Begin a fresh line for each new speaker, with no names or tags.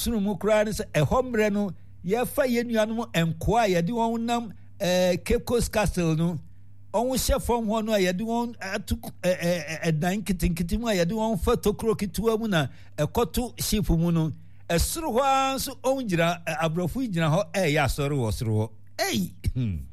sunu mu kura ne se ehombre no ye fa ye nuanom enkoa ye de won nam Cape Coast Castle no on chef from ho no ye de won atu edan kitinkiti mu ye de won fa tokro kitua mu na ekoto ship mu no esoro ho so on gira abrofo gira ho ya soro wo soro ho